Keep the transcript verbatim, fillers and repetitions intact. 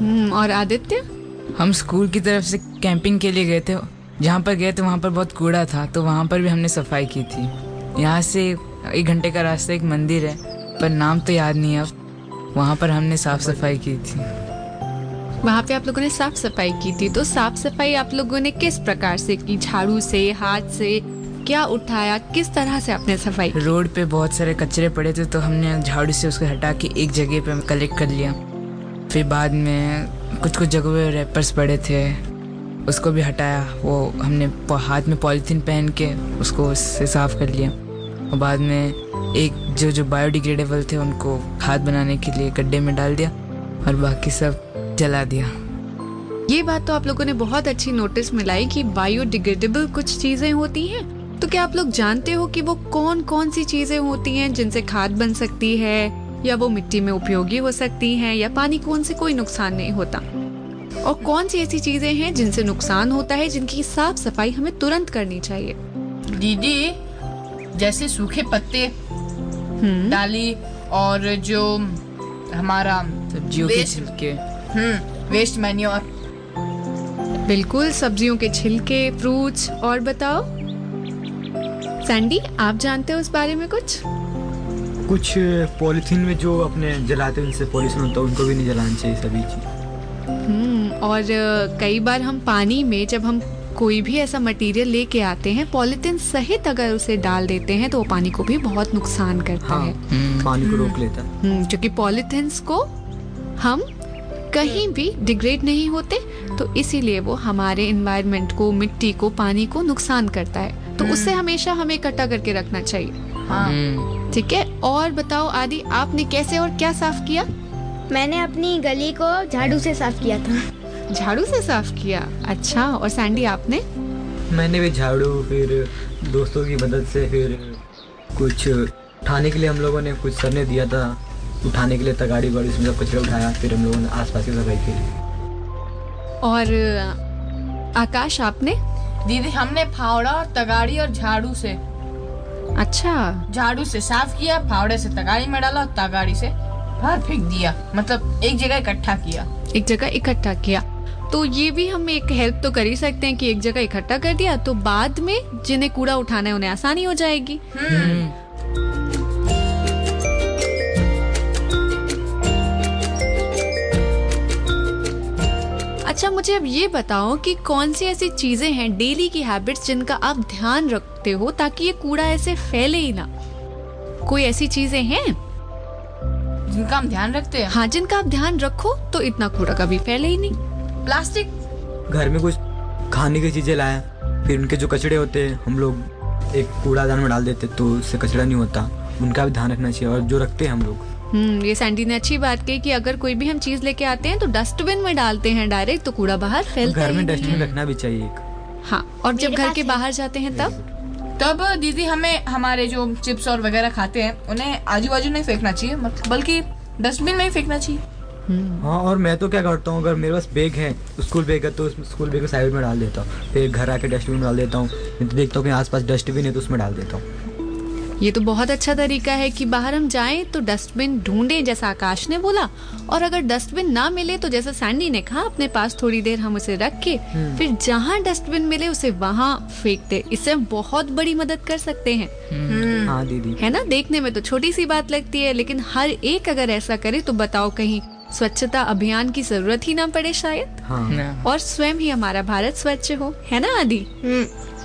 हम्म, और आदित्य? हम स्कूल की तरफ से कैंपिंग के लिए गए थे। जहाँ पर गए थे वहाँ पर बहुत कूड़ा था, तो वहाँ पर भी हमने सफाई की थी। यहाँ से एक घंटे का रास्ता एक मंदिर है, पर नाम तो याद नहीं है अब। वहाँ पर हमने साफ सफाई की थी। वहाँ पे आप लोगों ने साफ सफाई की थी, तो साफ सफाई आप लोगों ने किस प्रकार से की? झाड़ू से, हाथ से, क्या उठाया, किस तरह से आपने सफाई की? रोड पे बहुत सारे कचरे पड़े थे, तो हमने झाड़ू से उसको हटा के एक जगह पे कलेक्ट कर लिया। फिर बाद में कुछ कुछ जगहों पे रैपर्स पड़े थे, उसको भी हटाया। वो हमने हाथ में पॉलीथीन पहन के उसको उससे साफ कर लिया। और बाद में एक जो जो बायोडिग्रेडेबल थे उनको खाद बनाने के लिए गड्ढे में डाल दिया, और बाकी सब जला दिया। ये बात तो आप लोगों ने बहुत अच्छी नोटिस मिलाई कि बायोडिग्रेडेबल कुछ चीजें होती हैं। तो क्या आप लोग जानते हो कि वो कौन कौन सी चीजें होती हैं जिनसे खाद बन सकती है, या वो मिट्टी में उपयोगी हो सकती हैं, या पानी को उनसे कोई नुकसान नहीं होता? और कौन सी ऐसी चीजें हैं जिनसे नुकसान होता है, जिनकी साफ सफाई हमें तुरंत करनी चाहिए? दीदी, जैसे सूखे पत्ते, डाली, और जो हमारा सब्जियों के छिलके, हम्म वेस्ट मैन्योर। बिल्कुल, सब्जियों के छिलके, फ्रूट्स। और बताओ सैंडी, आप जानते हो इस बारे में कुछ? कुछ पॉलीथीन में जो अपने जलाते हैं उनसे पॉल्यूशन होता है, उनको भी नहीं जलाना चाहिए सभी चीज। हम्म और कई बार हम पानी में जब हम कोई भी ऐसा मटेरियल लेके आते हैं, पॉलीथीन सहित अगर उसे डाल देते हैं तो वो पानी को भी बहुत नुकसान करता हाँ, है। पानी को रोक लेता है। क्योंकि पॉलीथीन्स को हम कहीं भी डिग्रेड नहीं होते, तो इसीलिए वो हमारे एनवायरनमेंट को, मिट्टी को, पानी को नुकसान करता है। तो उससे हमेशा हमें इकट्ठा करके रखना चाहिए। हाँ, ठीक है। और बताओ आदि, आपने कैसे और क्या साफ किया? मैंने अपनी गली को झाड़ू से साफ किया था। झाड़ू से साफ किया? अच्छा। और सैंडी, आपने? मैंने भी झाड़ू, फिर दोस्तों की मदद से, फिर कुछ उठाने के लिए हम लोगों ने, कुछ सर ने दिया था उठाने के लिए तगाड़ी वाड़ी, उसमें सब कचरा उठाया, फिर हम लोगों ने आसपास की सफाई की। और आकाश, आपने? दीदी, हमने फावड़ा और तगाड़ी और झाड़ू से। अच्छा। झाड़ू से साफ किया, फावड़े से तगाड़ी में डाला और तगाड़ी से बाहर फेंक दिया, मतलब एक जगह इकट्ठा किया। एक जगह इकट्ठा किया। तो ये भी हम एक हेल्प तो कर ही सकते हैं कि एक जगह इकट्ठा कर दिया, तो बाद में जिन्हें कूड़ा उठाना है उन्हें आसानी हो जाएगी। अच्छा, मुझे अब ये बताओ कि कौन सी ऐसी चीजें हैं, डेली की हैबिट्स, जिनका आप ध्यान रखते हो ताकि ये कूड़ा ऐसे फैले ही ना? कोई ऐसी चीजें हैं जिनका हम ध्यान रखते हैं? हाँ, जिनका आप ध्यान रखो तो इतना कूड़ा कभी फैले ही नहीं। प्लास्टिक। घर में कुछ खाने की चीजें लाया, फिर उनके जो कचड़े होते हैं हम लोग एक कूड़ादान में डाल देते, तो उससे कचरा नहीं होता। उनका भी ध्यान रखना चाहिए, और जो रखते हैं हम लोग। हम्म ये सैंडी ने अच्छी बात कही कि अगर कोई भी हम चीज लेके आते हैं तो डस्टबिन में डालते हैं डायरेक्ट, तो कूड़ा बाहर फैलता घर में ही नहीं डस्टबिन है। रखना भी चाहिए एक। हाँ, और जब मेरे घर पास के है। बाहर जाते हैं तब तब दीदी, हमें हमारे जो चिप्स और वगैरह खाते हैं उन्हें आजू बाजू नहीं फेंकना चाहिए, मतलब बल्कि डस्टबिन में ही फेंकना चाहिए। हाँ, और मैं तो क्या करता हूँ, अगर मेरे पास बैग है, स्कूल बैग है, तो उस स्कूल बैग को साइड में डाल देता हूँ, फिर घर आके डस्टबिन में डाल देता हूँ। मैं तो देखता हूँ कि आसपास डस्टबिन है तो उसमें डाल देता हूँ। ये तो बहुत अच्छा तरीका है कि बाहर हम जाएं तो डस्टबिन ढूंढें, जैसा आकाश ने बोला। और अगर डस्टबिन ना मिले तो जैसा सैंडी ने कहा, अपने पास थोड़ी देर हम उसे रख के फिर जहाँ डस्टबिन मिले उसे वहाँ फेंक दे। इससे हम बहुत बड़ी मदद कर सकते हैं। हाँ दीदी, है ना? देखने में तो छोटी सी बात लगती है, लेकिन हर एक अगर ऐसा करे तो बताओ कहीं स्वच्छता अभियान की जरूरत ही ना पड़े शायद। हाँ। और स्वयं ही हमारा भारत स्वच्छ हो। है ना आदि?